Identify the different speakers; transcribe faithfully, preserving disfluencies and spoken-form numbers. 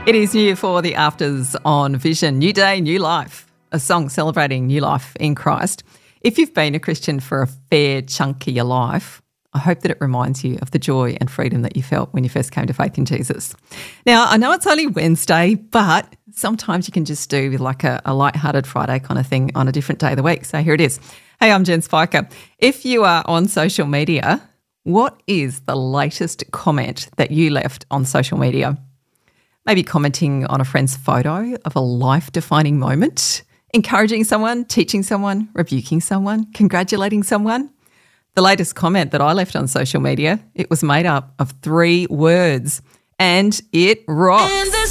Speaker 1: It is new for the Afters on Vision. New day, new life. A song celebrating new life in Christ. If you've been a Christian for a fair chunk of your life, I hope that it reminds you of the joy and freedom that you felt when you first came to faith in Jesus. Now, I know it's only Wednesday, but sometimes you can just do with like a, a lighthearted Friday kind of thing on a different day of the week. So here it is. Hey, I'm Jen Spiker. If you are on social media, what is the latest comment that you left on social media? Maybe commenting on a friend's photo of a life-defining moment, encouraging someone, teaching someone, rebuking someone, congratulating someone. The latest comment that I left on social media, it was made up of three words and it rocks.